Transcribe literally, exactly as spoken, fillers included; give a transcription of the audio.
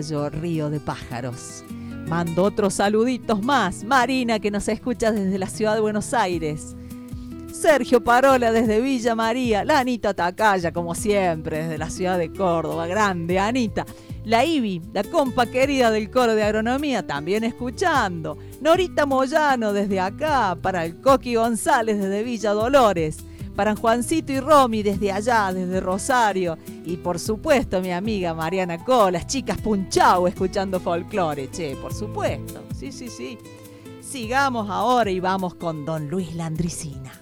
Río de Pájaros. Mando otros saluditos más. Marina, que nos escucha desde la ciudad de Buenos Aires. Sergio Parola desde Villa María. La Anita Tacaya, como siempre, desde la ciudad de Córdoba. Grande, Anita. La Ivi, la compa querida del coro de agronomía, también escuchando. Norita Moyano desde acá. Para el Coqui González desde Villa Dolores. Para Juancito y Romy desde allá, desde Rosario. Y por supuesto mi amiga Mariana Co, las chicas Punchau escuchando folclore. Che, por supuesto. Sí, sí, sí. Sigamos ahora y vamos con don Luis Landricina.